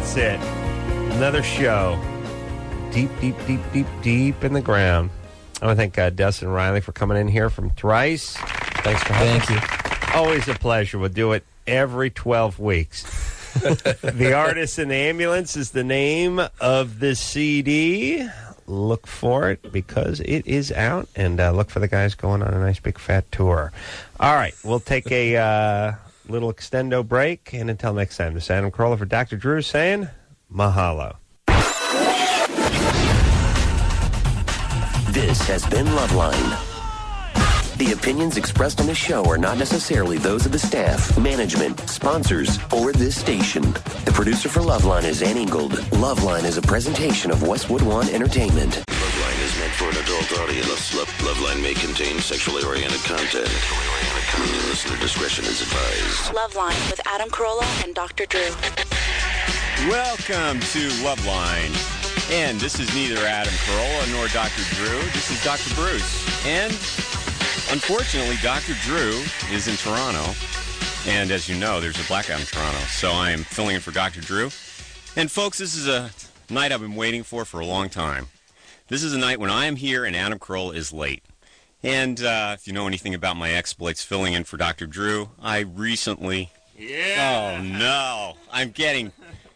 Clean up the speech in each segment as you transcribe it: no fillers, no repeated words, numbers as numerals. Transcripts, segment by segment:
That's it. Another show. Deep in the ground. I want to thank Dustin Riley for coming in here from Thrice. Thanks for having us. Thank you. Always a pleasure. We'll do it every 12 weeks. The Artist in the Ambulance is the name of the CD. Look for it because it is out, and look for the guys going on a nice big fat tour. All right, we'll take a little extendo break, and until next time, this is Adam Carolla for Dr. Drew saying mahalo. This has been Loveline. The opinions expressed on this show are not necessarily those of the staff, management, sponsors, or this station. The producer for Loveline is Ann Ingold. Loveline is a presentation of Westwood One Entertainment. Loveline is meant for an adult audience. Loveline may contain sexually oriented content. Listener discretion is advised. Loveline with Adam Carolla and Dr. Drew. Welcome to Loveline. And this is neither Adam Carolla nor Dr. Drew. This is Dr. Bruce. And unfortunately, Dr. Drew is in Toronto. And as you know, there's a blackout in Toronto. So I am filling in for Dr. Drew. And folks, this is a night I've been waiting for a long time. This is a night when I am here and Adam Carolla is late. And if you know anything about my exploits filling in for Dr. Drew, I recently... Yeah. Oh, no. I'm getting...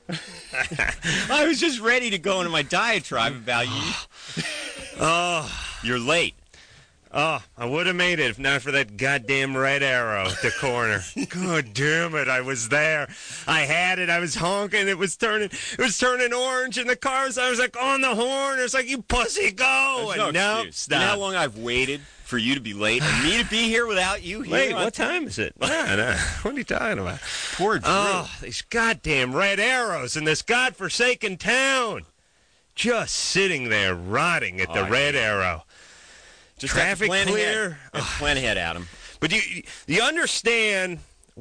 I was just ready to go into my diatribe about you. Oh, You're late. Oh, I would have made it if not for that goddamn red arrow at the corner. God damn it, I was there. I had it, I was honking, it was turning orange in the cars. I was like on the horn. It was like, you pussy, go. There's no nope, excuse. stop. You know how long I've waited for you to be late and me to be here without you here? Wait, what time is it? What are you talking about? Poor Drew. Oh, these goddamn red arrows in this godforsaken town. Just sitting there rotting at the red arrow. Just traffic plan clear. Ahead. Plan ahead, Adam. But you understand,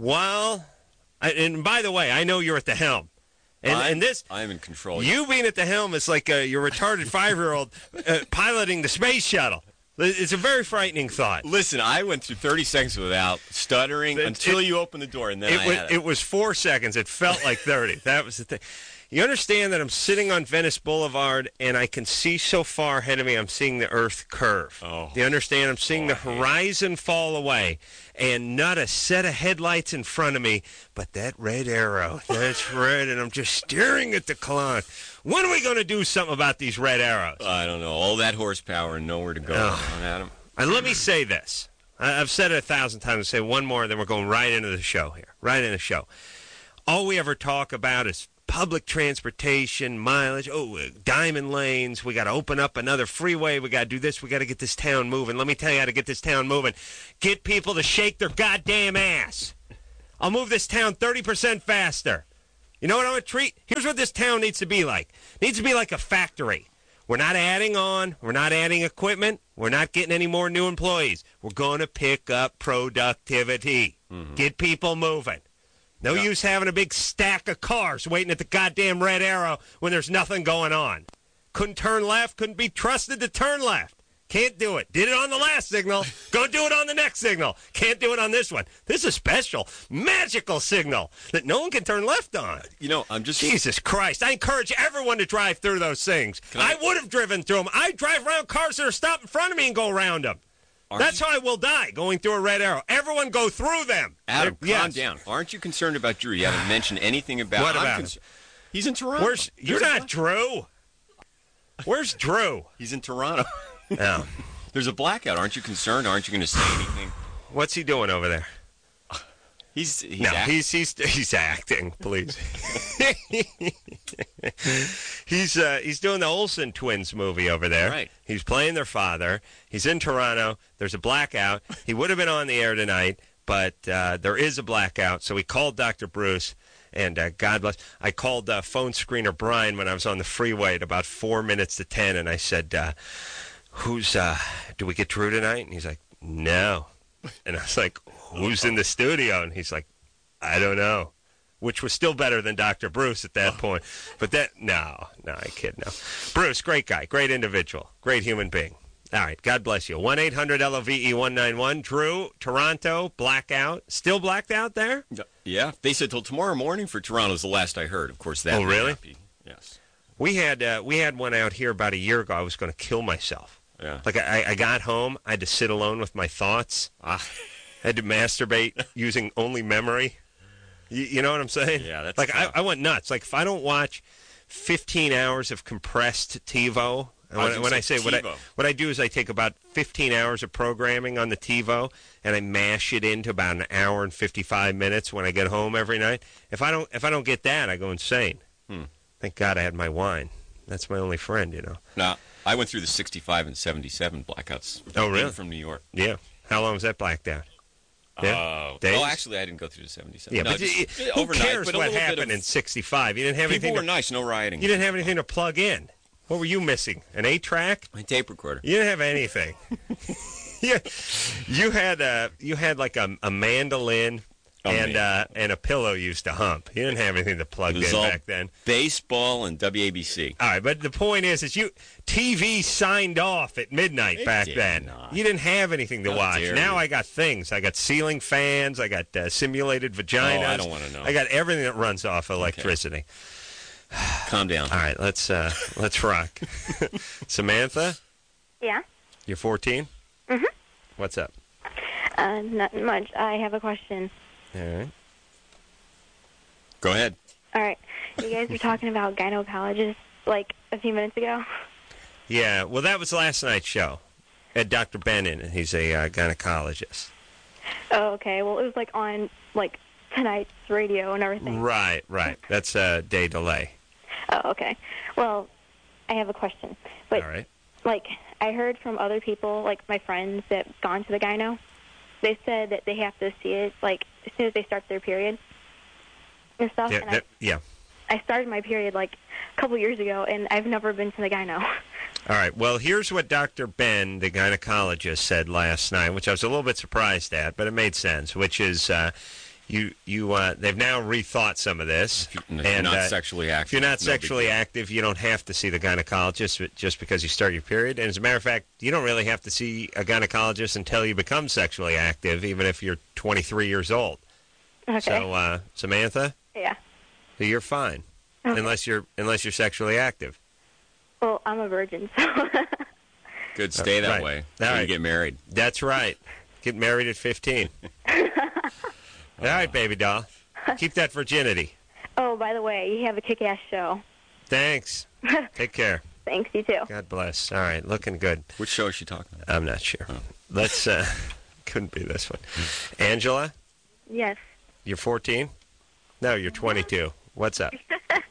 and by the way, I know you're at the helm. And this, I'm in control. You being at the helm is like your retarded 5-year-old piloting the space shuttle. It's a very frightening thought. Listen, I went through 30 seconds without stuttering until you opened the door, and then it was 4 seconds. It felt like 30. That was the thing. You understand that I'm sitting on Venice Boulevard, and I can see so far ahead of me, I'm seeing the Earth curve. Oh. Do you understand? I'm seeing the horizon fall away, and not a set of headlights in front of me, but that red arrow. That's red, and I'm just staring at the clock. When are we going to do something about these red arrows? I don't know. All that horsepower and nowhere to go on, Adam. And let me say this. I've said it 1,000 times. I'll say one more, then we're going right into the show here. Right into the show. All we ever talk about is public transportation, mileage, diamond lanes. We got to open up another freeway. We got to do this. We got to get this town moving. Let me tell you how to get this town moving. Get people to shake their goddamn ass. I'll move this town 30% faster. You know what I'm going to treat? Here's what this town needs to be like. It needs to be like a factory. We're not adding on. We're not adding equipment. We're not getting any more new employees. We're going to pick up productivity. Mm-hmm. Get people moving. No use having a big stack of cars waiting at the goddamn red arrow when there's nothing going on. Couldn't turn left, couldn't be trusted to turn left. Can't do it. Did it on the last signal. Go do it on the next signal. Can't do it on this one. This is a special, magical signal that no one can turn left on. You know, I'm just... Jesus Christ. I encourage everyone to drive through those things. I would have driven through them. I drive around cars that are stopped in front of me and go around them. That's how I will die, going through a red arrow. Everyone go through them. Adam, calm down. Aren't you concerned about Drew? You haven't mentioned anything about... What about him? He's in Toronto. You're not Drew. Where's Drew? He's in Toronto. No. There's a blackout. Aren't you concerned? Aren't you going to say anything? What's he doing over there? He's acting, please. He's doing the Olsen twins movie over there. Right. He's playing their father. He's in Toronto. There's a blackout. He would have been on the air tonight, but there is a blackout. So we called Dr. Bruce, and God bless. I called phone screener Brian when I was on the freeway at about 4 minutes to 10, and I said, do we get Drew tonight? And he's like, no. And I was like, who's in the studio? And he's like, I don't know. Which was still better than Dr. Bruce at that point. But no, I kid, no. Bruce, great guy, great individual, great human being. All right. God bless you. 1-800-LOVE-191. Drew, Toronto, blackout. Still blacked out there? Yeah. They said till tomorrow morning for Toronto is the last I heard. Of course, that Oh, really? may not be. Yes. We had one out here about a year ago. I was going to kill myself. Yeah. Like, I got home. I had to sit alone with my thoughts. I had to masturbate using only memory. You know what I'm saying? Yeah, that's like tough. I went nuts. Like, if I don't watch 15 hours of compressed TiVo, and when I say TiVo. what I do is I take about 15 hours of programming on the TiVo and I mash it into about an hour and 55 minutes when I get home every night. If I don't get that, I go insane. Thank God I had my wine. That's my only friend, you know. No, I went through the 65 and 77 blackouts. Oh, really? Being from New York. Yeah. How long was that blacked out? Yeah. Days? Oh, actually, I didn't go through the 77. Yeah, no, but just who overnight, cares but a what little bit happened of- in 65? You didn't have anything. People were nice, no rioting. You didn't have anything to plug in. What were you missing? An 8-track? My tape recorder. You didn't have anything. you had like a mandolin and a pillow used to hump. You didn't have anything to plug It was in all back then. baseball and WABC. All right, but the point is TV signed off at midnight back did then. not. You didn't have anything to How watch. dare Now you. I got things. I got ceiling fans. I got simulated vaginas. Oh, I don't wanna know. I got everything that runs off electricity. Calm down. All right, let's rock. Samantha, Yeah. you're 14? Mhm. What's up? Not much. I have a question. All right. Go ahead. All right. You guys were talking about gynecologists like a few minutes ago. Yeah, well, that was last night's show. Had Dr. Bennon, and he's a gynecologist. Oh, okay. Well, it was like on like tonight's radio and everything. Right. That's a day delay. Oh, okay. Well, I have a question. But All right. like I heard from other people, like my friends that gone to the gyno, they said that they have to see it like as soon as they start their period and stuff. And I started my period like a couple years ago, and I've never been to the gyno. All right. Well, here's what Dr. Ben, the gynecologist, said last night, which I was a little bit surprised at, but it made sense. Which is, they've now rethought some of this. If you're not sexually active. If you're not no big sexually deal. active, you don't have to see the gynecologist just because you start your period. And as a matter of fact, you don't really have to see a gynecologist until you become sexually active, even if you're 23 years old. Okay. So, Samantha, Yeah. you're fine, Okay. unless you're sexually active. Well, I'm a virgin, so. Good, stay that Right. way. All Till right. you get married. That's right. Get married at 15. All right, baby doll. Keep that virginity. Oh, by the way, you have a kick-ass show. Thanks. Take care. Thanks, you too. God bless. All right, looking good. Which show is she talking about? I'm not sure. Let's, couldn't be this one. Angela, Yes. you're 14? No, you're 22. What's up?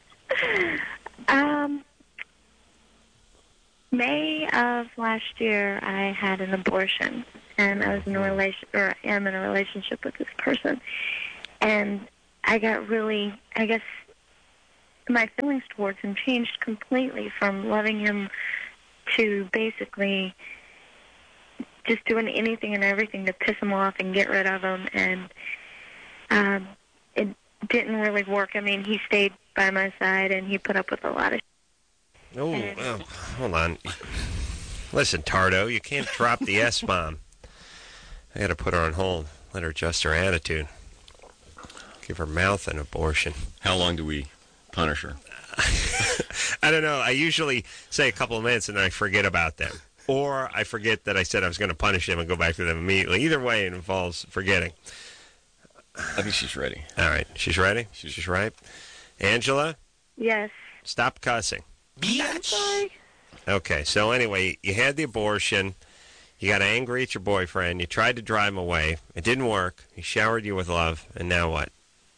May of last year, I had an abortion, and I was in a am in a relationship with this person, and I got really, I guess, my feelings towards him changed completely from loving him to basically just doing anything and everything to piss him off and get rid of him, and it didn't really work. I mean, he stayed by my side, and he put up with a lot of Oh, well, hold on. Listen, Tardo, you can't drop the S-bomb. I got to put her on hold. Let her adjust her attitude. Give her mouth an abortion. How long do we punish her? I don't know. I usually say a couple of minutes and then I forget about them. Or I forget that I said I was going to punish them and go back to them immediately. Either way, it involves forgetting. I think she's ready. All right. She's ready? She's right. Angela, Yes. stop cussing. I'm sorry. Okay. So anyway, you had the abortion. You got angry at your boyfriend. You tried to drive him away. It didn't work. He showered you with love. And now what?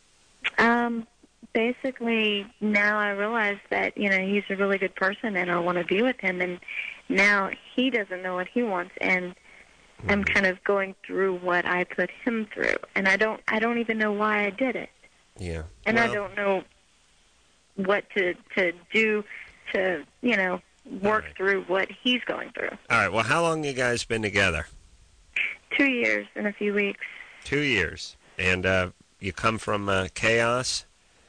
Basically, now I realize that, he's a really good person and I want to be with him. And now he doesn't know what he wants. And I'm kind of going through what I put him through. And I don't even know why I did it. Yeah. And Well, I don't know what to do to, work right. through what he's going through. All right. Well, how long you guys been together? 2 years and a few weeks. 2 years. And you come from chaos?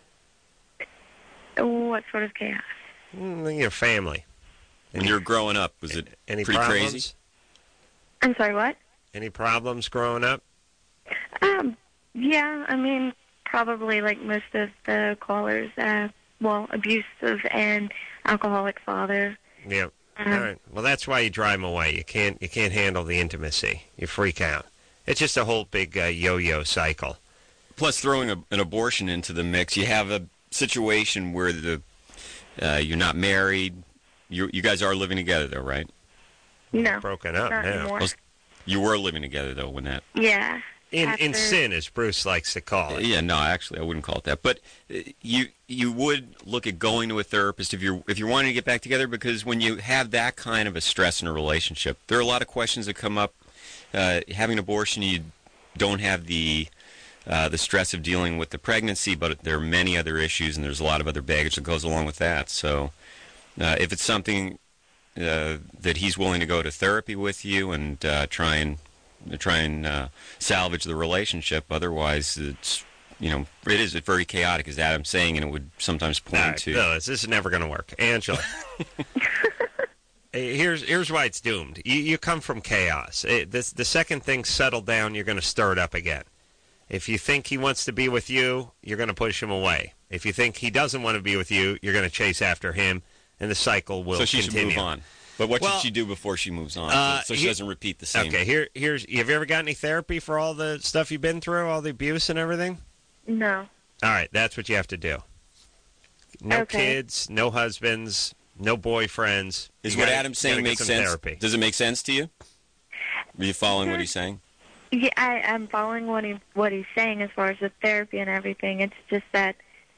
What sort of chaos? Your family. When you were growing up, was it Any pretty problems? crazy? I'm sorry, what? Any problems growing up? Yeah, I mean, probably like most of the callers, abusive and alcoholic father. Yep. All right. Well, that's why you drive them away. You can't handle the intimacy. You freak out. It's just a whole big yo-yo cycle. Plus, throwing an abortion into the mix, you have a situation where you're not married. You guys are living together, though, right? No. Broken up not now. anymore. Well, you were living together, though, when that... Yeah. In sin, as Bruce likes to call it. Yeah, no, actually, I wouldn't call it that. But you would look at going to a therapist if you're wanting to get back together, because when you have that kind of a stress in a relationship, there are a lot of questions that come up. Having an abortion, you don't have the stress of dealing with the pregnancy, but there are many other issues, and there's a lot of other baggage that goes along with that. So if it's something that he's willing to go to therapy with you and try and salvage the relationship. Otherwise, it's it's very chaotic, as Adam's saying, and it would sometimes point to. No, this is never going to work, Angela. Here's why it's doomed. You come from chaos. The second thing's settled down, you're going to stir it up again. If you think he wants to be with you, you're going to push him away. If you think he doesn't want to be with you, you're going to chase after him, and the cycle will continue. So she should move on. But what should she do before she moves on, so she doesn't repeat the same? Okay, here's. Have you ever got any therapy for all the stuff you've been through, all the abuse and everything? No. All right, that's what you have to do. No kids, no husbands, no boyfriends. Is what Adam's saying make sense? Therapy. Does it make sense to you? Are you following what he's saying? Yeah, I'm following what he's saying as far as the therapy and everything. It's just that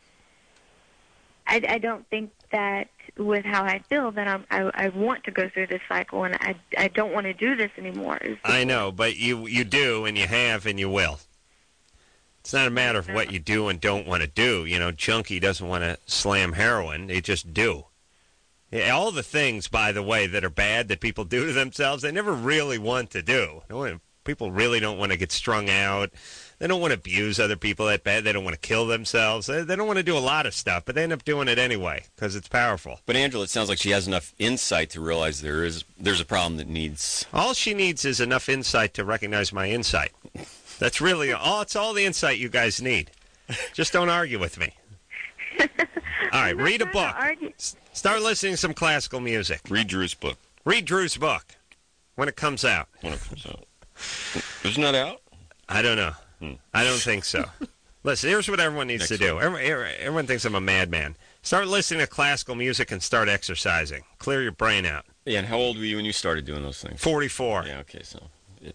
I don't think that with how I feel that I want to go through this cycle, and I don't want to do this anymore. I know, but you do, and you have, and you will. It's not a matter of what you do and don't want to do. Junkie doesn't want to slam heroin. They just do. Yeah, all the things, by the way, that are bad that people do to themselves, they never really want to do. People really don't want to get strung out. They don't want to abuse other people that bad. They don't want to kill themselves. They don't want to do a lot of stuff, but they end up doing it anyway because it's powerful. But Angela, it sounds like she has enough insight to realize there's a problem that needs... All she needs is enough insight to recognize my insight. That's really all. It's all the insight you guys need. Just don't argue with me. All right, read a book. Start listening to some classical music. Read Drew's book. Read Drew's book when it comes out. Isn't that out? I don't know. I don't think so. Listen, here's what everyone needs to do. Everyone thinks I'm a madman. Start listening to classical music and start exercising. Clear your brain out. Yeah, and how old were you when you started doing those things? 44. Yeah, okay, so...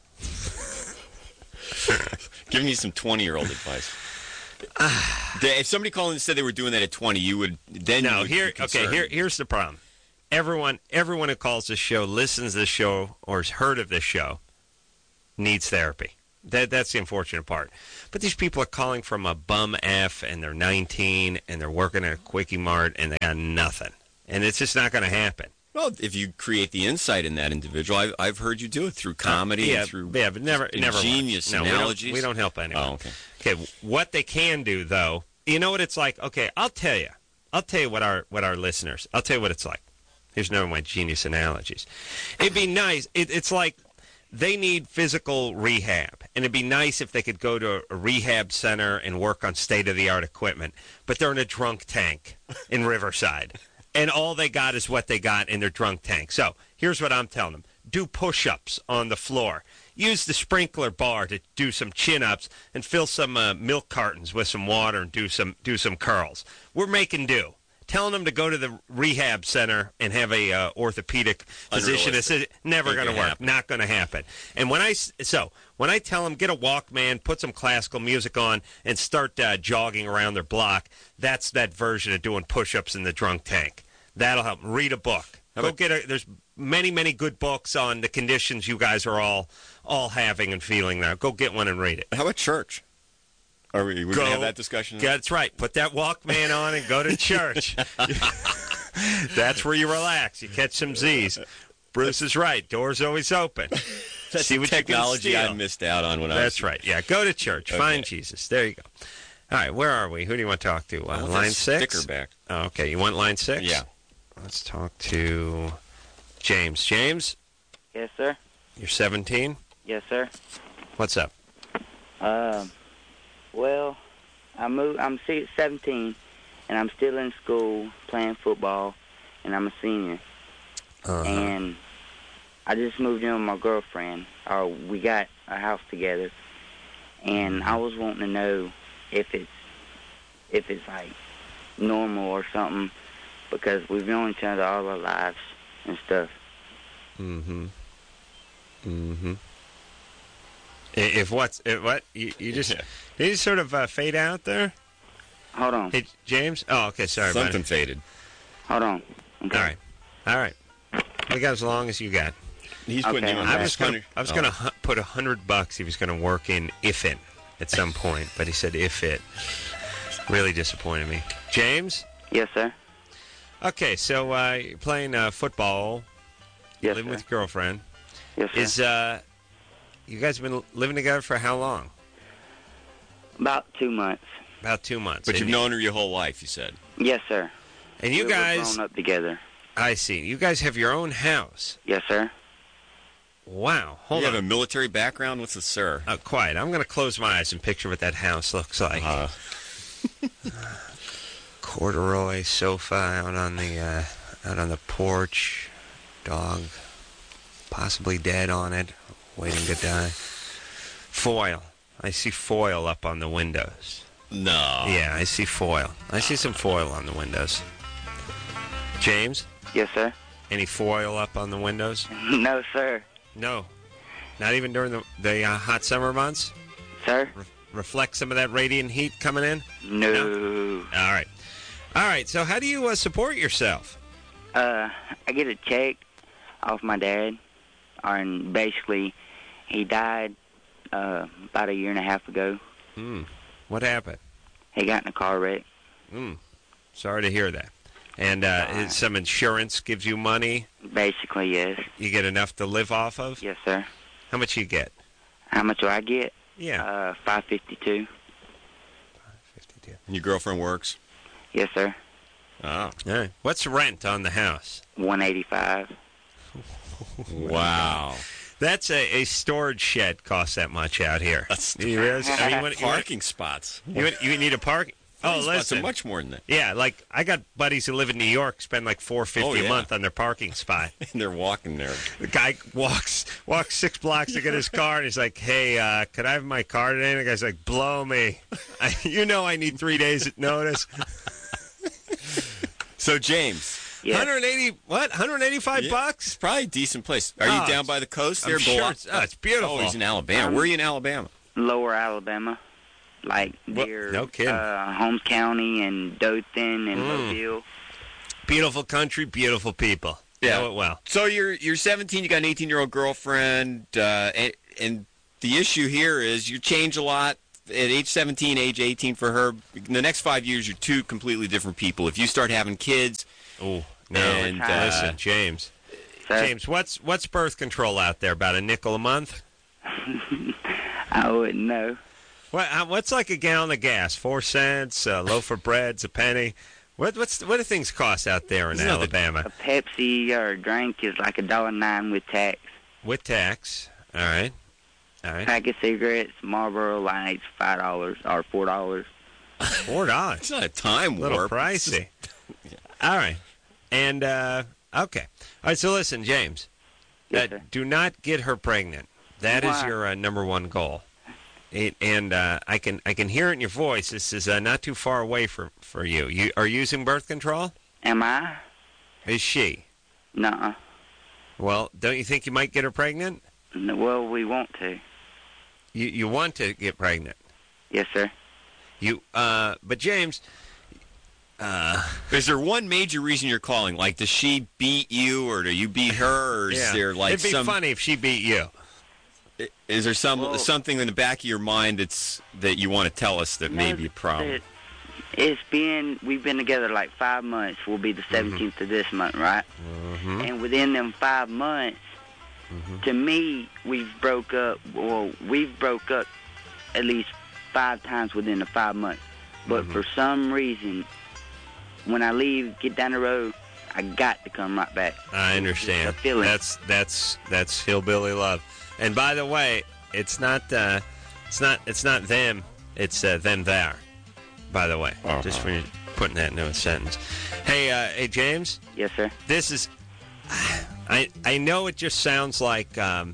Give me some 20-year-old advice. If somebody called and said they were doing that at 20, you would... Then no, you would be here's the problem. Everyone who calls this show, listens to this show, or has heard of this show, needs therapy. That's the unfortunate part. But these people are calling from a bum F, and they're 19, and they're working at a Quickie Mart, and they got nothing. And it's just not going to happen. Well, if you create the insight in that individual, I've heard you do it through comedy and through but never ingenious analogies. We don't help anyone. Oh, okay. Okay, what they can do, though, you know what it's like? Okay, I'll tell you what our listeners, I'll tell you what it's like. Here's another of my genius analogies. It'd be nice. It's like they need physical rehab, and it'd be nice if they could go to a rehab center and work on state-of-the-art equipment, but they're in a drunk tank in Riverside, and all they got is what they got in their drunk tank. So here's what I'm telling them. Do push-ups on the floor. Use the sprinkler bar to do some chin-ups and fill some milk cartons with some water and do some curls. We're making do. Telling them to go to the rehab center and have a orthopedic physician assist, never going to work. Not going to happen. And when I tell them get a Walkman, put some classical music on, and start jogging around their block, that's that version of doing push-ups in the drunk tank. That'll help. Read a book. There's many, many good books on the conditions you guys are all having and feeling now. Go get one and read it. How about church? Are we going to have that discussion? That's right. Put that Walkman on and go to church. That's where you relax. You catch some Z's. Bruce is right. Door's always open. That's the technology I missed out on when I was... That's right. Yeah, go to church. Okay. Find Jesus. There you go. All right, where are we? Who do you want to talk to? Line 6? Sticker back. Oh, okay, you want line 6? Yeah. Let's talk to James. James? Yes, sir. You're 17? Yes, sir. What's up? Well, I'm 17, and I'm still in school playing football, and I'm a senior. And I just moved in with my girlfriend. We got a house together, and I was wanting to know if it's like normal or something, because we've known each other all our lives and stuff. If what? You just did you sort of fade out there? Hold on. Hey, James? Oh, okay, sorry. Something faded. Hold on. Okay. All right. We got as long as you got. He's putting you on I that. was going to put $100 he was going to work in IFIT at some point, but he said IFIT. Really disappointed me. James? Yes, sir. Okay, so you're playing football. Yes, living sir. with your girlfriend. Yes, sir. You guys have been living together for how long? About 2 months. About 2 months. But you've known her your whole life, you said. Yes, sir. And you guys were grown up together. I see. You guys have your own house. Yes, sir. Wow. Hold you on. have a military background? What's the sir? Quiet. I'm going to close my eyes and picture what that house looks like. Corduroy sofa out on the porch. Dog possibly dead on it, waiting to die. Foil. I see foil up on the windows. No. Yeah, I see foil. I see some foil on the windows. James? Yes, sir. Any foil up on the windows? No, sir. No. Not even during the hot summer months? Sir? Reflect some of that radiant heat coming in? No. All right, so how do you support yourself? I get a check off my dad, and basically he died about a year and a half ago. What happened? He got in a car wreck. Sorry to hear that. And some insurance gives you money? Basically, yes. You get enough to live off of? Yes, sir. How much you get? How much do I get? Yeah. $552. And your girlfriend works? Yes, sir. Oh. All right. What's rent on the house? $185. Wow. That's a storage shed costs that much out here. That's you realize? Parking spots. You need a parking. Oh, spots listen. are much more than that. Yeah, like I got buddies who live in New York, spend like $450 a month on their parking spot. And they're walking there. The guy walks 6 blocks to get his car, and he's like, "Hey, could I have my car today?" And the guy's like, "Blow me. I need 3 days notice." So James. Yes. 185 bucks? It's probably a decent place. Are you down by the coast there? I'm sure it's beautiful. Oh, he's in Alabama. Where are you in Alabama? Lower Alabama. Like near no kidding. Holmes County and Dothan and Mobile. Beautiful country, beautiful people. Yeah. Know it well. So you're 17, you got an 18-year-old girlfriend, and the issue here is you change a lot. At age 17, age 18 for her, in the next 5 years, you're two completely different people. If you start having kids... Oh, no. And, listen, James. Sir? James, what's birth control out there? About $0.05 a month? I wouldn't know. What's like a gallon of gas? 4 cents? A loaf of bread's a penny? What do things cost out there in Alabama? A Pepsi or a drink is like $1.09 with tax. With tax. All right. Pack of cigarettes, Marlboro Lights, $5 or $4. $4. It's not a time warp. A little pricey. All right. And, okay. All right, so listen, James. Yes, sir. Do not get her pregnant. That is Why? your number one goal. I can hear it in your voice. This is not too far away for you. You are you using birth control? Am I? Is she? Nuh-uh. Well, don't you think you might get her pregnant? No, well, we want to. You want to get pregnant? Yes, sir. But James, is there one major reason you're calling? Like, does she beat you, or do you beat her, or is there like it'd be funny if she beat you. Is there something in the back of your mind that you want to tell us that may be a problem? We've been together like 5 months. We'll be the 17th of this month, right? Mm-hmm. And within them 5 months, to me, we've broke up at least 5 times within the 5 months. But for some reason, when I leave, get down the road, I got to come right back. I understand. That's hillbilly love. And by the way, it's not them. It's them there. By the way, just for you putting that into a sentence. Hey, James. Yes, sir. This is. I know it just sounds like.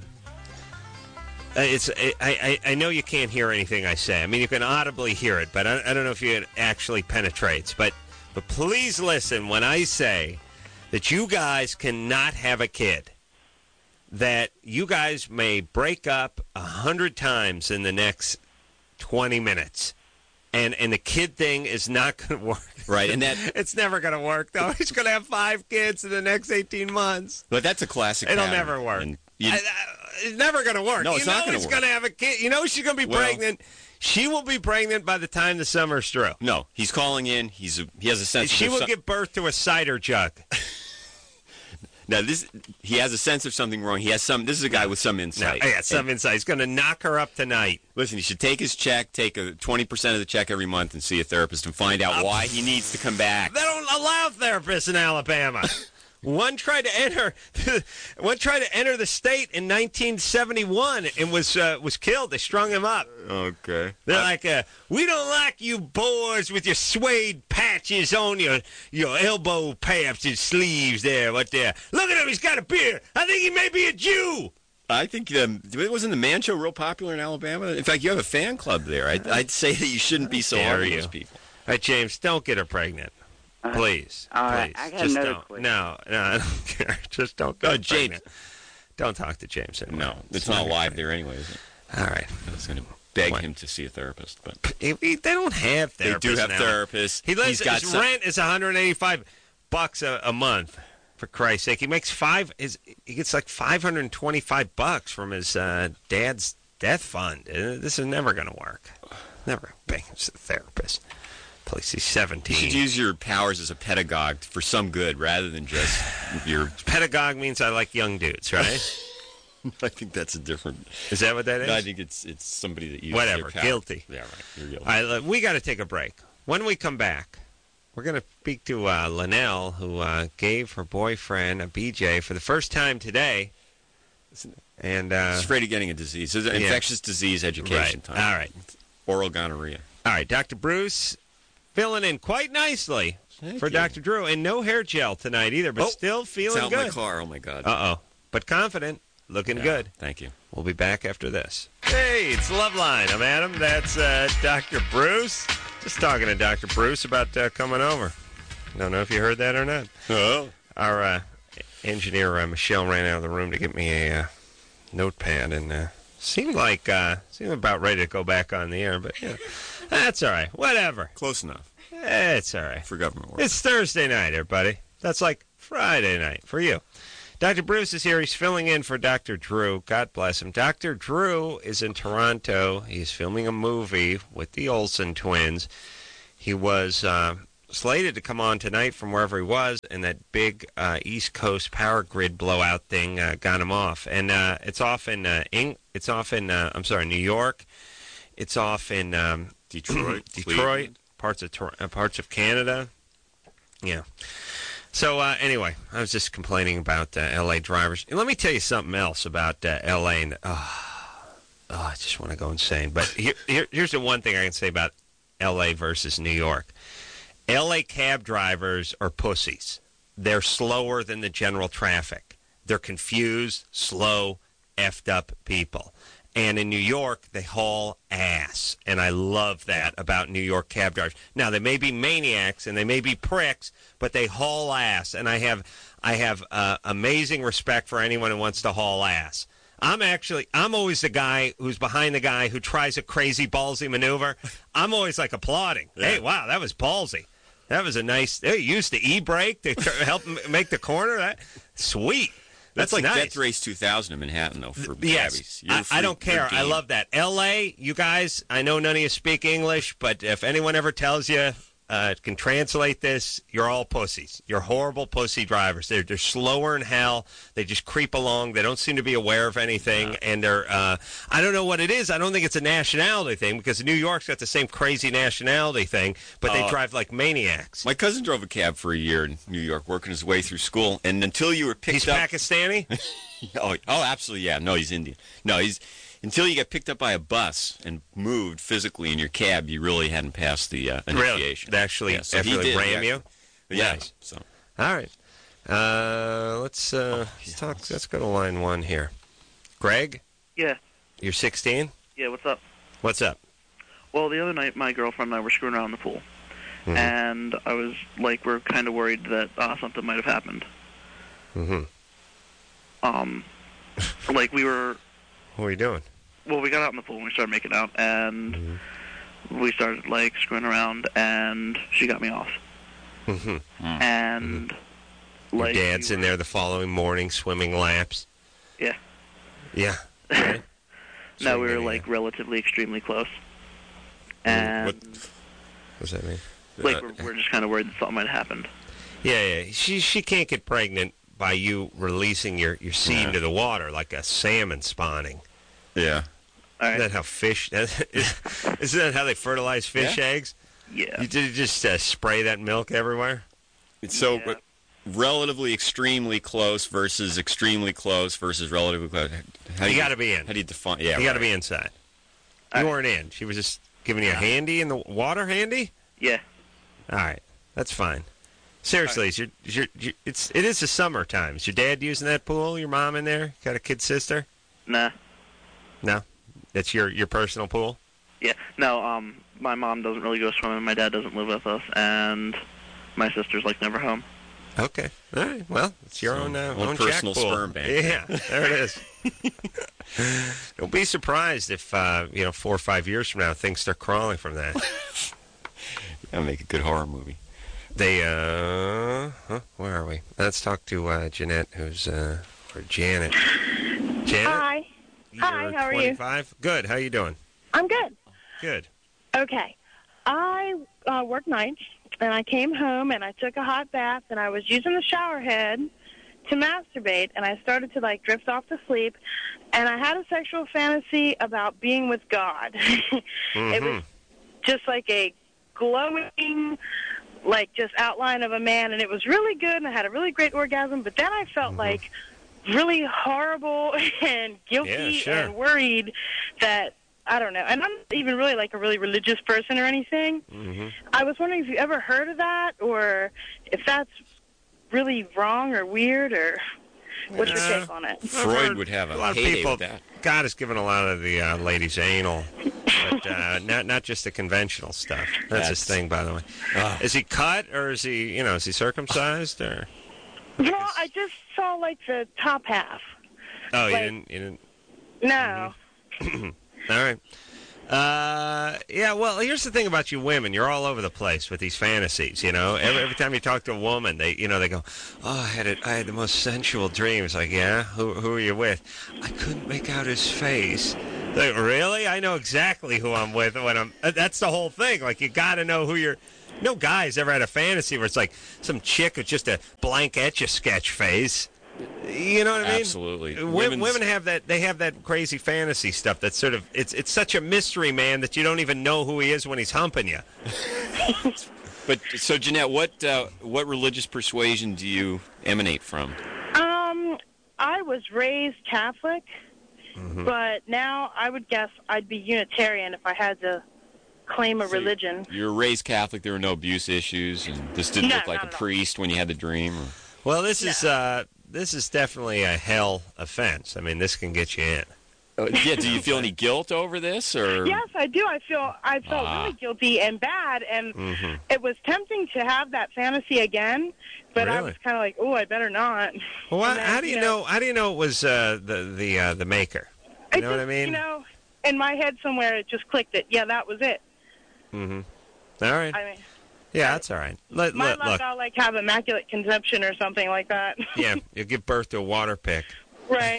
I know you can't hear anything I say. I mean, you can audibly hear it, but I don't know if it actually penetrates. But please listen when I say that you guys cannot have a kid. That you guys may break up 100 times in the next 20 minutes. And the kid thing is not going to work. Right, and it's never going to work, though. He's going to have 5 kids in the next 18 months. But that's a classic It'll pattern. never work. It's never going to work. No, it's not going to work. He's going to have a kid. You know she's going to be pregnant. She will be pregnant by the time the summer's through. No, he's calling in. He has a sense. She will give birth to a cider jug. Now, he has a sense of something wrong. He has some. This is a guy with some insight. No, some insight. He's going to knock her up tonight. Listen, he should take his check, take 20% of the check every month, and see a therapist and find out why he needs to come back. They don't allow therapists in Alabama. One tried to enter the state in 1971 and was killed. They strung him up. Okay. They're like, we don't like you boys with your suede patches on your elbow pads and sleeves there. What there? Look at him. He's got a beard. I think he may be a Jew. I think wasn't the Man Show real popular in Alabama? In fact, you have a fan club there. I'd say that you shouldn't be so hard on those people. All right, James, don't get her pregnant. Please. All right, I got just another don't. question. No, I don't care. Just don't go. James. Don't talk to James anymore. No, it's not live there anyway, is it? All right. I was going to beg him to see a therapist, but they don't have therapists. They do have now. therapists. His rent is $185 a month. For Christ's sake, he makes he gets like $525 from his dad's death fund. This is never going to work. Never. Bang, he's a therapist. Please, he's 17. You should use your powers as a pedagogue for some good rather than just your... Pedagogue means I like young dudes, right? I think that's a different... Is that what that is? No, I think it's somebody that uses Whatever, their power. Guilty. Yeah, right, you're guilty. All right, look, we got to take a break. When we come back, we're going to speak to Linnell, who gave her boyfriend a BJ for the first time today. And he's afraid of getting a disease. It's an infectious disease education time. All right. Oral gonorrhea. All right, Dr. Bruce filling in quite nicely for Dr. Drew. And no hair gel tonight either, but still feeling good. good. It's out my car. Oh, my God. Uh-oh. But confident. Looking good. Thank you. We'll be back after this. Hey, it's Loveline. I'm Adam. That's Dr. Bruce. Just talking to Dr. Bruce about coming over. Don't know if you heard that or not. Oh. Our engineer, Michelle, ran out of the room to get me a notepad and seemed about ready to go back on the air, but yeah. That's all right. Whatever. Close enough. It's all right. For government work. It's Thursday night, everybody. That's like Friday night for you. Dr. Bruce is here. He's filling in for Dr. Drew. God bless him. Dr. Drew is in Toronto. He's filming a movie with the Olsen twins. He was slated to come on tonight from wherever he was, and that big East Coast power grid blowout thing got him off. And it's off in New York. It's off in Detroit, parts of Canada. Yeah. So anyway, I was just complaining about L.A. drivers. And let me tell you something else about L.A. And I just want to go insane. But here's the one thing I can say about L.A. versus New York. L.A. cab drivers are pussies. They're slower than the general traffic. They're confused, slow, effed up people. And in New York, they haul ass. And I love that about New York cab drivers. Now, they may be maniacs and they may be pricks, but they haul ass. And I have amazing respect for anyone who wants to haul ass. I'm always the guy who's behind the guy who tries a crazy ballsy maneuver. I'm always like applauding. Yeah. Hey, wow, that was ballsy. That was a nice, they used the e-brake to help make the corner. Sweet. That's like nice. Death Race 2000 in Manhattan, though, for yes. cabbies. I don't care. I love that. L.A., you guys, I know none of you speak English, but if anyone ever tells you can translate this, you're all pussies. You're horrible pussy drivers. They're slower than hell. They just creep along. They don't seem to be aware of anything. And they're, I don't know what it is. I don't think it's a nationality thing because New York's got the same crazy nationality thing, but they drive like maniacs. My cousin drove a cab for a year in New York, working his way through school. And until you were picked up... He's Pakistani? oh, absolutely, yeah. No, he's Indian. No, until you got picked up by a bus and moved physically in your cab, you really hadn't passed the initiation. Really? Actually, so he did ram you? Yeah. Nice. So. All right. Let's talk. Let's go to line 1 here. Greg? Yeah. You're 16? Yeah, what's up? What's up? Well, the other night, my girlfriend and I were screwing around in the pool. Mm-hmm. And I was, we're kind of worried that something might have happened. Mm-hmm. We were... What were you doing? Well, we got out in the pool and we started making out, and we started, screwing around, and she got me off. Mm-hmm. And, Your dad's in there the following morning swimming laps? Yeah. Yeah. Right. No, we were, relatively extremely close. And... What does that mean? We're just kind of worried that something might have happened. Yeah. She can't get pregnant by you releasing your seed into the water like a salmon spawning. Yeah. All right. Isn't that how fish... Isn't that how they fertilize fish eggs? Yeah. You just spray that milk everywhere? So, relatively extremely close versus extremely close versus relatively close. You got to be in. How do you define... Yeah, you got to be inside. You weren't in. She was just giving you a handy in the water handy? Yeah. All right. That's fine. Seriously, it is the summertime. Is your dad using that pool? Your mom in there? Got a kid sister? Nah. No? That's your personal pool? Yeah. No, my mom doesn't really go swimming. My dad doesn't live with us. And my sister's, never home. Okay. All right. Well, it's your own personal jack pool. sperm bank. Yeah. There it is. Don't be surprised if, 4 or 5 years from now, things start crawling from that. That'll make a good horror movie. They, where are we? Let's talk to Jeanette, or Janet. Janet? Hi. Hi, how are you? 25? Good. How you doing? I'm good. Good. Okay. I work nights, and I came home, and I took a hot bath, and I was using the shower head to masturbate, and I started to, drift off to sleep, and I had a sexual fantasy about being with God. Mm-hmm. It was just like a glowing... just outline of a man, and it was really good, and I had a really great orgasm, but then I felt really horrible and guilty and worried that, I don't know, and I'm not even really a really religious person or anything. Mm-hmm. I was wondering if you ever heard of that, or if that's really wrong or weird, or what's your take on it? Freud would have a lot of people. With that. God has given a lot of the ladies anal, but not just the conventional stuff. That's his thing, by the way. Is he cut, or is he, is he circumcised, or? Well, I just saw the top half. Oh, you didn't. No. All right. Yeah, well, here's the thing about you women. You're all over the place with these fantasies, Every time you talk to a woman, they go, oh, I had the most sensual dreams. Yeah? Who are you with? I couldn't make out his face. Really? I know exactly who I'm with when I'm... That's the whole thing. You got to know who you're... No guy's ever had a fantasy where it's some chick with just a blank Etch-a-Sketch face. You know what I mean? Absolutely. Women have that. They have that crazy fantasy stuff. That's sort of it's such a mystery, man, that you don't even know who he is when he's humping you. But so, Jeanette, what religious persuasion do you emanate from? I was raised Catholic, but now I would guess I'd be Unitarian if I had to claim a religion. You were raised Catholic. There were no abuse issues, and this didn't look like a priest when you had the dream. Or... Well, this is definitely a hell offense. I mean, this can get you in. Yeah. Do you feel any guilt over this, or? Yes, I do. I felt really guilty and bad, and it was tempting to have that fantasy again. But I was kind of like, oh, I better not. Well, how do you know? How do you know it was the maker? You know what I mean? In my head somewhere, it just clicked. Yeah, that was it. Mm-hmm. All right. I mean, yeah, that's all right. Look. I'll have immaculate conception or something like that. Yeah, you'll give birth to a water pick. Right.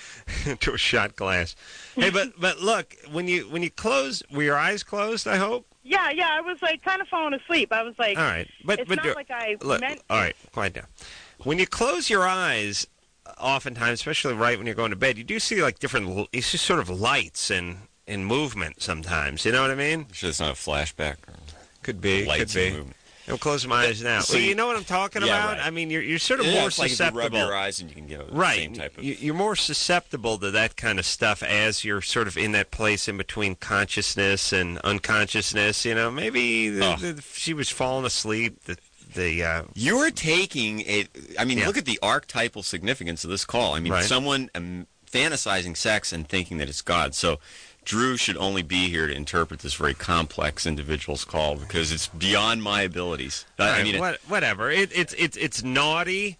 To a shot glass. Hey, but look, when you close, were your eyes closed? I hope. Yeah, I was like kind of falling asleep. I was like, all right, but not like I meant. All right, quiet down. When you close your eyes, oftentimes, especially right when you're going to bed, you do see like different. You see sort of lights and movement sometimes. You know what I mean? I'm sure it's not a flashback. Could be. Lights could be. and movement. I'll close my eyes now. So well, you know what I'm talking about? Right. I mean, you're sort of more it's like susceptible. If you rub your eyes and you can get the same type of... You're more susceptible to that kind of stuff as you're sort of in that place in between consciousness and unconsciousness. You know, maybe she was falling asleep. You were taking a... I mean, look at the archetypal significance of this call. I mean, someone fantasizing sex and thinking that it's God. So... Drew should only be here to interpret this very complex individual's call because it's beyond my abilities. I mean, whatever. It's naughty.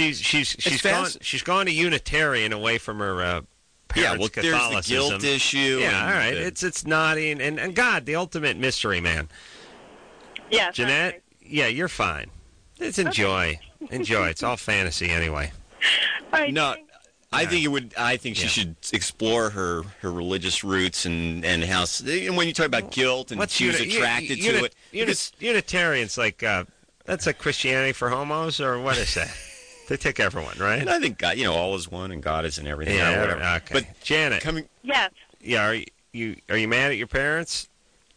She's gone to Unitarian away from her parents' Catholicism. There's the guilt issue. Yeah, all right. It's naughty and God, the ultimate mystery man. Yeah, Jeanette. Yeah, you're fine. Let's enjoy. Enjoy. It's all fantasy anyway. All right, no. I think she should explore her religious roots and how. And when you talk about guilt and she was attracted to it, Unitarians like that's like Christianity for homos, or what is that? They take everyone, right? And I think God, all is one and God is in everything. Yeah, whatever. Okay. But Janet, yes. Yeah, are you mad at your parents?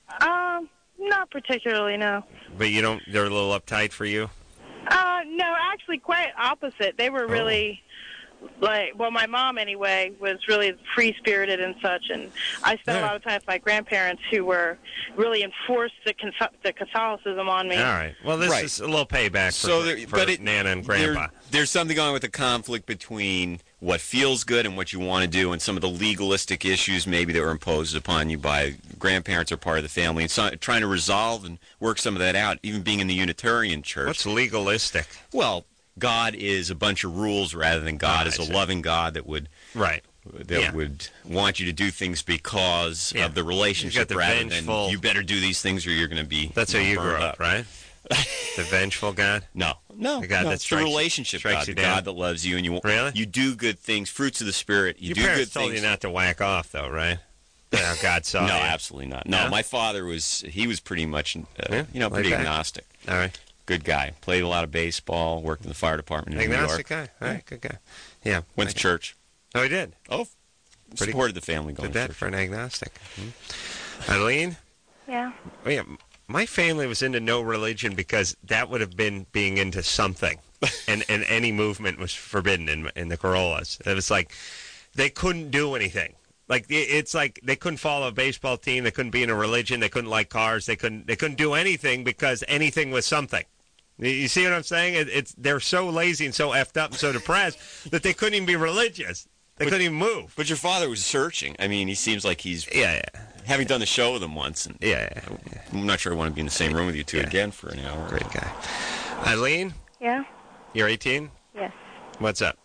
Not particularly, no. But you don't. They're a little uptight for you. No, actually, quite opposite. They were really. My mom anyway was really free-spirited and such, and I spent a lot of time with my grandparents who were really enforced the Catholicism on me. All right. Well, this is a little payback for Nana and Grandpa. There's something going with the conflict between what feels good and what you want to do and some of the legalistic issues maybe that were imposed upon you by grandparents or part of the family, and so, trying to resolve and work some of that out, even being in the Unitarian Church. What's legalistic? Well, God is a bunch of rules rather than God is a loving God that would would want you to do things because of the relationship rather than you better do these things or you're going to be. That's how you grew up, right? The vengeful God? No. The God that it's the relationship God, the God that loves you and you do good things, fruits of the Spirit. You do good things. Told you not to whack off, though, right? God saw No, you. absolutely not. No, my father was pretty much pretty agnostic. All right. Good guy. Played a lot of baseball. Worked in the fire department in New York. Agnostic guy. All right, good guy. Yeah. Went to church. Oh, he did? Oh, supported the family going to church. Did that for an agnostic. Eileen? Yeah. Oh, yeah. My family was into no religion because that would have been being into something. and any movement was forbidden in the Corollas. It was like they couldn't do anything. Like it's like they couldn't follow a baseball team, they couldn't be in a religion, they couldn't like cars, they couldn't do anything because anything was something. You see what I'm saying? They're so lazy and so effed up and so depressed that they couldn't even be religious. They couldn't even move. But your father was searching. I mean, he seems like he's having done the show with him once. And I'm not sure I want to be in the same room with you two again for an hour. Great guy. Eileen? Yeah? You're 18? Yes. What's up?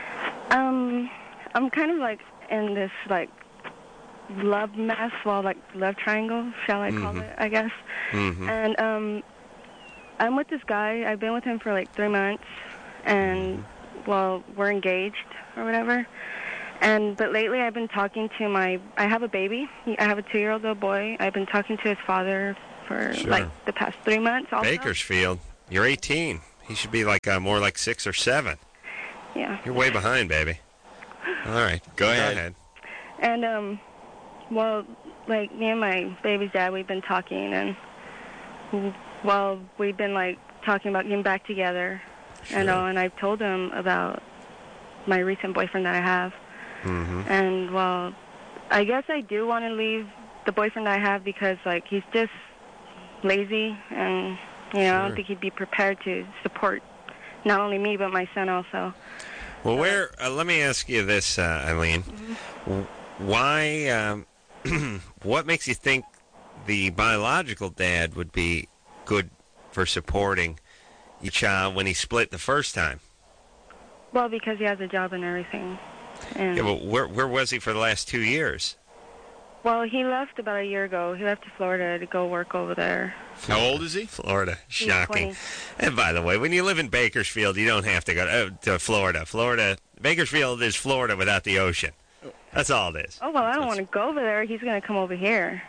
I'm kind of like in this like love mess, love triangle, shall I call it, I guess. Mm-hmm. And I'm with this guy. I've been with him for like 3 months, and we're engaged or whatever. But lately I've been talking to I have a baby. I have a 2-year-old little boy. I've been talking to his father for like the past 3 months also. Bakersfield. You're 18. He should be like more like 6 or 7. Yeah. You're way behind, baby. All right. Go ahead. And, like, me and my baby's dad, we've been talking, and, we've been, like, talking about getting back together, and I've told him about my recent boyfriend that I have. Mm-hmm. And, I guess I do want to leave the boyfriend that I have because, like, he's just lazy, and, I don't think he'd be prepared to support not only me, but my son also. Well, let me ask you this, Eileen. Mm-hmm. Why, what makes you think the biological dad would be good for supporting your child when he split the first time? Well, because he has a job and everything. And yeah, but where was he for the last 2 years? Well, he left about a year ago. He left to Florida to go work over there. How old is he? Florida. Shocking. And by the way, when you live in Bakersfield, you don't have to go to Florida. Bakersfield is Florida without the ocean. That's all it is. Oh, well, I don't want to go over there. He's going to come over here.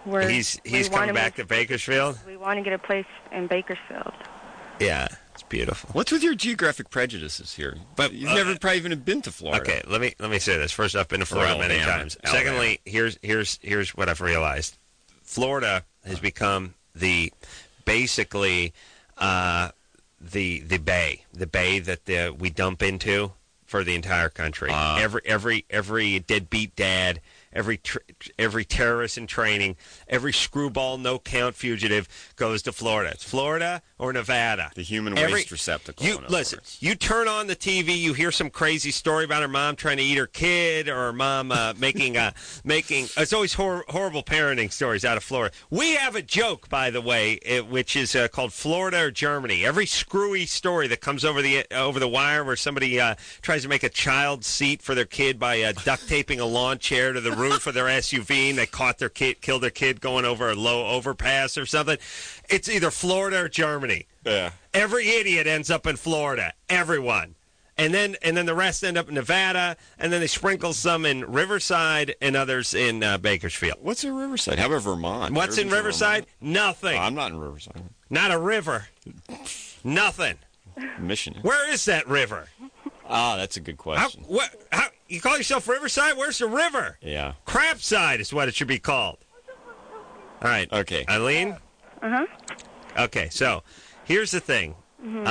He's coming back to Bakersfield? We want to get a place in Bakersfield. Yeah, it's beautiful. What's with your geographic prejudices here? But you've never probably even been to Florida. Okay, let me say this. First, I've been to Florida many times. Secondly, here's what I've realized. Florida has become basically the bay that we dump into for the entire country. Every deadbeat dad, every terrorist in training, every screwball no-count fugitive goes to Florida. It's Florida or Nevada. The human waste receptacle. Listen, you turn on the TV, you hear some crazy story about her mom trying to eat her kid, or her mom making. It's always horrible parenting stories out of Florida. We have a joke, by the way, which is called Florida or Germany. Every screwy story that comes over the wire, where somebody tries to make a child seat for their kid by duct taping a lawn chair to the roof of their SUV, and they killed their kid going over a low overpass or something. It's either Florida or Germany. Yeah. Every idiot ends up in Florida. Everyone. And then the rest end up in Nevada, and then they sprinkle some in Riverside and others in Bakersfield. What's in Riverside? How about Vermont? What's in Riverside? Nothing. I'm not in Riverside. Not a river. Nothing. Michigan. Where is that river? That's a good question. How you call yourself Riverside? Where's the river? Yeah. Crapside is what it should be called. All right. Okay. Eileen? Uh-huh. Okay, so here's the thing. Mm-hmm.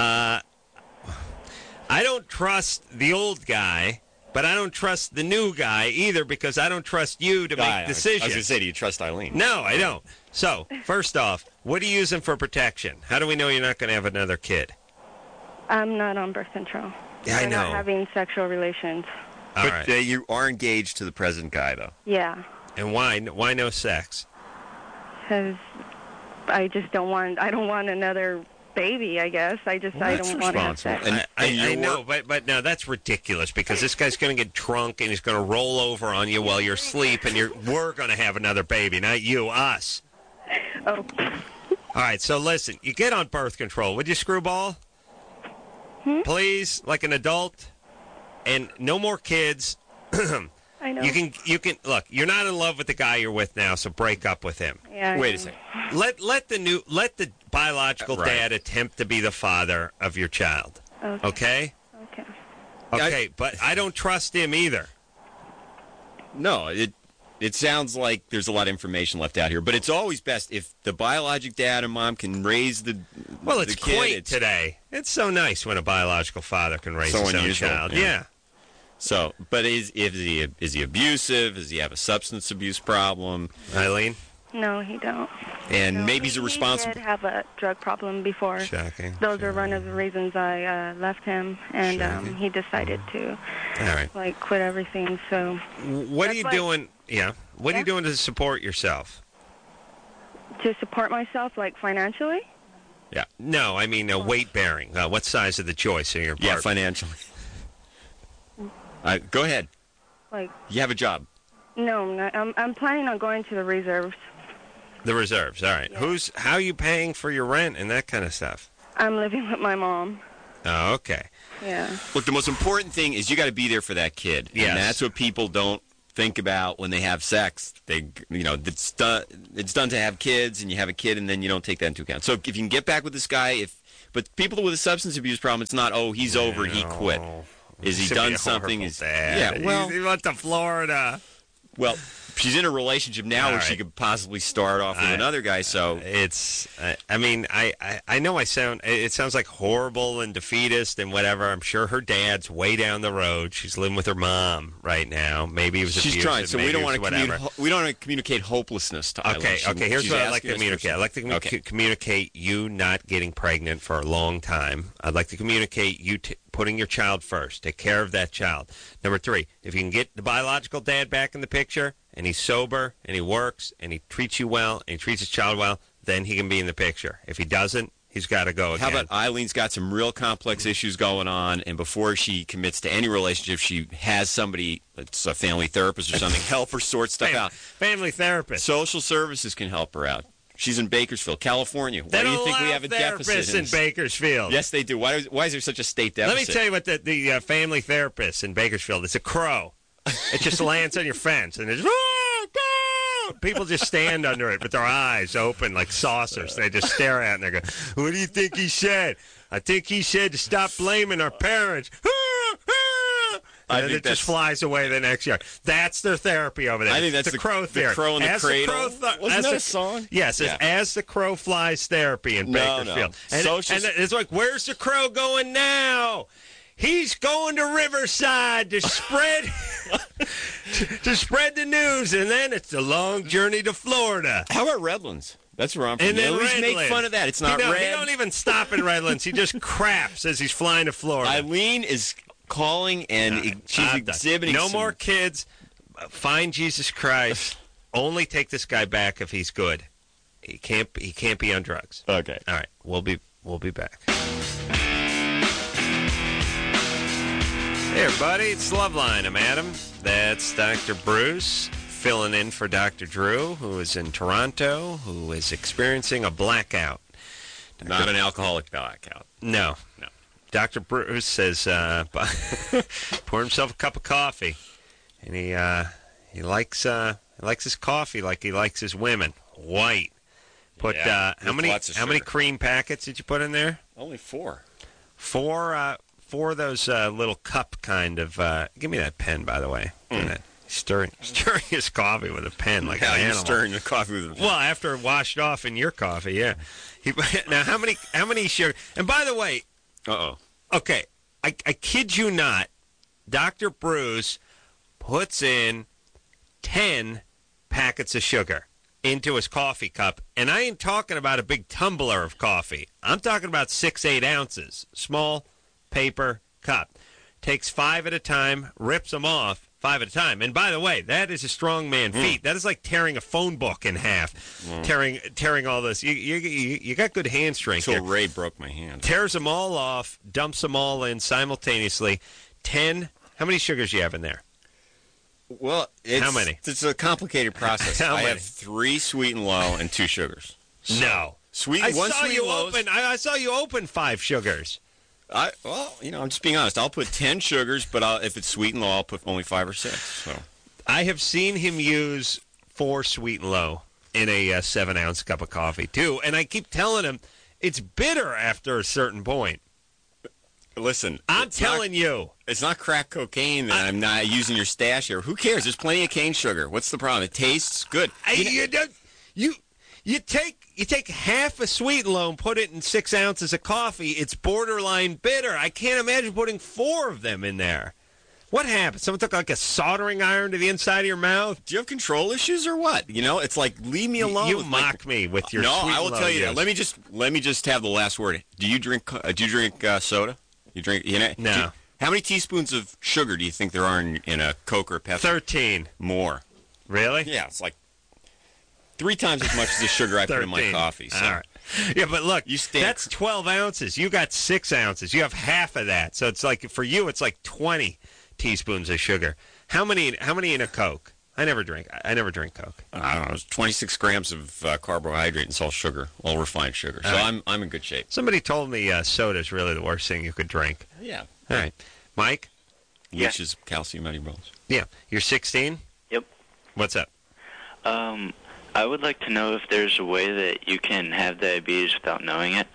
I don't trust the old guy, but I don't trust the new guy either, because I don't trust you to make decisions. I was going to say, do you trust Eileen? No, I don't. So, first off, what are you using for protection? How do we know you're not going to have another kid? I'm not on birth control. Yeah, I know. We're not having sexual relations. All but right. You are engaged to the present guy, though. Yeah. And why no sex? Because I don't want another baby, I guess. I don't want to have sex. I know, but no, that's ridiculous, because this guy's going to get drunk and he's going to roll over on you while you're asleep, and we're going to have another baby, not you, us. Oh. All right, so listen, you get on birth control. Would you, screwball? Please, like an adult, and no more kids. I know. You can look. You're not in love with the guy you're with now, so break up with him. Yeah. Wait a second. Let the biological dad attempt to be the father of your child. Okay. Okay, but I don't trust him either. No, it sounds like there's a lot of information left out here, but it's always best if the biologic dad and mom can raise the it's kid. quaint today. It's so nice when a biological father can raise his own child. Yeah. So, but is he abusive? Does he have a substance abuse problem? Eileen? No, he don't. And maybe he's a responsible. He did have a drug problem before. Shocking. Those are one of the reasons I left him, and he decided to quit everything. So. What are you doing? Yeah. What are you doing to support yourself? To support myself, like financially? Yeah. No, I mean weight bearing. What size of the joist are your part? Yeah, financially. Go ahead. Like. You have a job. No, I'm planning on going to the reserves. The reserves, all right. Yeah. How are you paying for your rent and that kind of stuff? I'm living with my mom. Oh, okay. Yeah. Look, the most important thing is you got to be there for that kid. Yes. And that's what people don't think about when they have sex. It's done to have kids, and you have a kid, and then you don't take that into account. So if you can get back with this guy, but people with a substance abuse problem, it's not, he's over, he quit. Is he done something? He went to Florida. Well, she's in a relationship now where she could possibly start off with another guy. So it's. I know it sounds like horrible and defeatist and whatever. I'm sure her dad's way down the road. She's living with her mom right now. Maybe it was. She's abusive, trying. So we don't want to communicate hopelessness to Eileen. Okay. Here's what I'd like to communicate. I'd like to communicate you not getting pregnant for a long time. I'd like to communicate you putting your child first. Take care of that child. Number 3, if you can get the biological dad back in the picture, and he's sober, and he works, and he treats you well, and he treats his child well, then he can be in the picture. If he doesn't, he's got to go again. How about Eileen's got some real complex issues going on, and before she commits to any relationship, she has somebody, that's a family therapist or something, help her sort stuff out. Family therapist. Social services can help her out. She's in Bakersfield, California. Why do you think we have a deficit in Bakersfield? Yes, they do. Why is there such a state deficit? Let me tell you what the family therapist in Bakersfield, it's a crow. It just lands on your fence, and it's, People just stand under it with their eyes open like saucers. They just stare at it and they go, what do you think he said? I think he said to stop blaming our parents. And then it just flies away the next year. That's their therapy over there. I think that's the crow theory. The crow in the cradle. Wasn't that a song? Yes, yeah. As the crow flies therapy in Bakersfield. No. And it's like, where's the crow going now? He's going to Riverside to spread to spread the news, and then it's a long journey to Florida. How about Redlands? That's where I'm from. And then always make fun of that. It's not red. He don't even stop in Redlands. He just craps as he's flying to Florida. Eileen is calling, and she's exhibiting. No more kids. Find Jesus Christ. Only take this guy back if he's good. He can't be on drugs. Okay. All right. We'll be back. Hey, everybody, it's Loveline. I'm Adam. That's Dr. Bruce, filling in for Dr. Drew, who is in Toronto, who is experiencing a blackout. Not an alcoholic blackout. No. Dr. Bruce says pour himself a cup of coffee, and he likes his coffee like he likes his women, white. Put how many cream packets did you put in there? Only 4. 4 of those little cup kind of. Give me that pen, by the way. Stirring his coffee with a pen like an animal. You're stirring the coffee with a pen. Well, after it washed off in your coffee, yeah. Now, how many sugar? And by the way, okay, I kid you not, Dr. Bruce puts in 10 packets of sugar into his coffee cup, and I ain't talking about a big tumbler of coffee. I'm talking about 6-8 ounces, small paper cup. Takes 5 at a time, rips them off 5 at a time. And by the way, that is a strong man feat. That is like tearing a phone book in half, tearing all this. You got good hand strength. Until Ray broke my hand. Tears them all off, dumps them all in simultaneously. 10. How many sugars do you have in there? Well, how many? It's a complicated process. I have 3 sweet and low and 2 sugars. No. I saw you open 5 sugars. I'm just being honest. I'll put 10 sugars, but if it's sweet and low, I'll put only 5 or 6. So I have seen him use 4 sweet and low in a 7-ounce cup of coffee, too. And I keep telling him it's bitter after a certain point. Listen, I'm telling you. It's not crack cocaine that I'm not using your stash here. Who cares? There's plenty of cane sugar. What's the problem? It tastes good. You take half a sweet and low and put it in 6 ounces of coffee. It's borderline bitter. I can't imagine putting 4 of them in there. What happened? Someone took like a soldering iron to the inside of your mouth? Do you have control issues or what? It's like, leave me alone. You mock me with your sweet and low. No, I will tell you. Let me just have the last word. Do you drink soda? You drink? No. How many teaspoons of sugar do you think there are in a Coke or a Pepsi? 13. More. Really? Yeah, it's like 3 times as much as the sugar I put in my coffee. So. All right. Yeah, but look, that's 12 ounces. You got 6 ounces. You have half of that. So it's like, for you, it's like 20 teaspoons of sugar. How many in a Coke? I never drink Coke. I don't know. It's 26 grams of carbohydrate and it's all sugar, all refined sugar. So right. I'm in good shape. Somebody told me soda is really the worst thing you could drink. Yeah. All right. Mike? Leaches calcium out of your bones. Yeah. You're 16? Yep. What's up? I would like to know if there's a way that you can have diabetes without knowing it.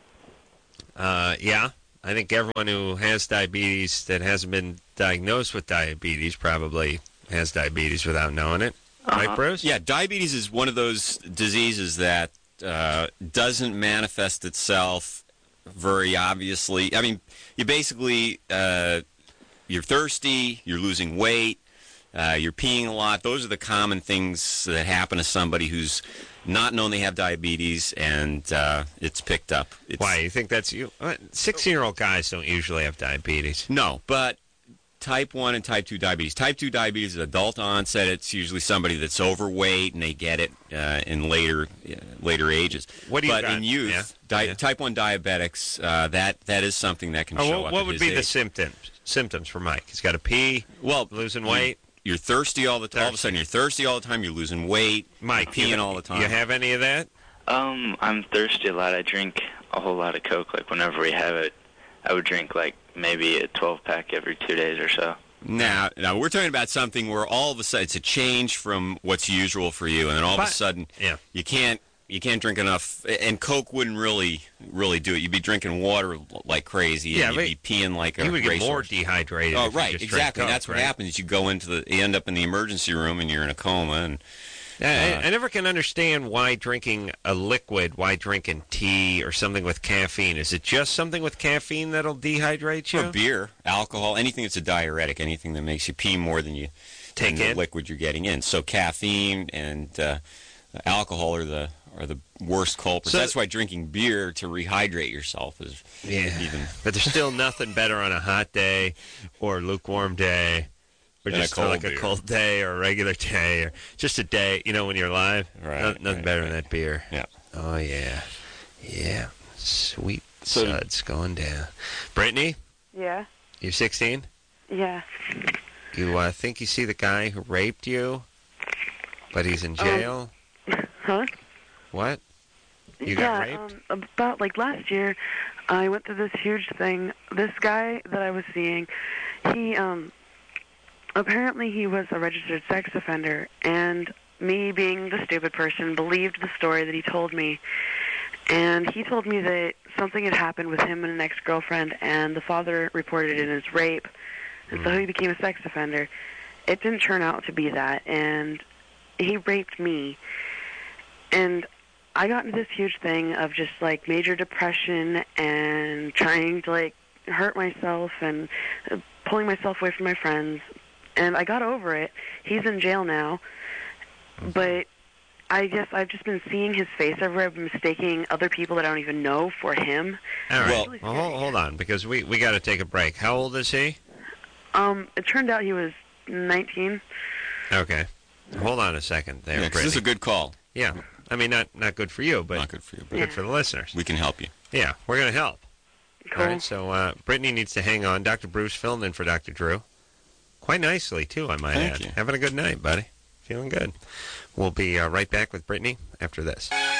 Yeah. I think everyone who has diabetes that hasn't been diagnosed with diabetes probably has diabetes without knowing it. Right, Bruce? Yeah, diabetes is one of those diseases that doesn't manifest itself very obviously. I mean, you basically, you're thirsty, you're losing weight, you're peeing a lot. Those are the common things that happen to somebody who's not known they have diabetes, and it's picked up. Why? You think that's you? 16-year-old guys don't usually have diabetes. No, but type 1 and type 2 diabetes. Type 2 diabetes is adult onset. It's usually somebody that's overweight, and they get it in later ages. What do you got? But in youth, type 1 diabetics, that is something that can show up. What would be the age. symptoms for Mike? He's got to pee, losing weight. You're thirsty all the time. All of a sudden, you're thirsty all the time. You're losing weight. Mike, peeing all the time. You have any of that? I'm thirsty a lot. I drink a whole lot of Coke. Like, whenever we have it, I would drink, like, maybe a 12-pack every 2 days or so. Now we're talking about something where all of a sudden it's a change from what's usual for you, and then all of a sudden you can't drink enough, and Coke wouldn't really do it. You'd be drinking water like crazy, and you'd be peeing like a racehorse. You would get more dehydrated. Oh, right, exactly. Coke, that's what happens. You go you end up in the emergency room, and you're in a coma. And I never can understand why drinking tea or something with caffeine. Is it just something with caffeine that'll dehydrate you? Or beer, alcohol, anything that's a diuretic, anything that makes you pee more than you take in the liquid you're getting in. So caffeine and alcohol are the worst culprits. So that's why drinking beer to rehydrate yourself is even. But there's still nothing better on a hot day or lukewarm day. Or just a cold day or a regular day or just a day, when you're alive. Right. Nothing better than that beer. Yeah. Oh, yeah. Yeah. Sweet suds going down. Brittany? Yeah? You're 16? Yeah. You think you see the guy who raped you, but he's in jail? Huh? What? You got raped? About, last year, I went through this huge thing. This guy that I was seeing, he, apparently he was a registered sex offender, and me being the stupid person believed the story that he told me. And he told me that something had happened with him and an ex-girlfriend, and the father reported it as rape, and so he became a sex offender. It didn't turn out to be that, and he raped me. And I got into this huge thing of just, major depression and trying to, hurt myself and pulling myself away from my friends. And I got over it. He's in jail now. But I guess I've just been seeing his face everywhere. I've been mistaking other people that I don't even know for him. All right. Well, hold on, because we got to take a break. How old is he? It turned out he was 19. Okay. Hold on a second there, Brittany. This is a good call. Yeah. I mean, not good for you, but not good for you, but good for the listeners. We can help you. Yeah, we're going to help. Cool. All right, so Brittany needs to hang on. Dr. Bruce filling in for Dr. Drew. Quite nicely, too, I might add. Thank you. Having a good night, buddy. Feeling good. We'll be right back with Brittany after this.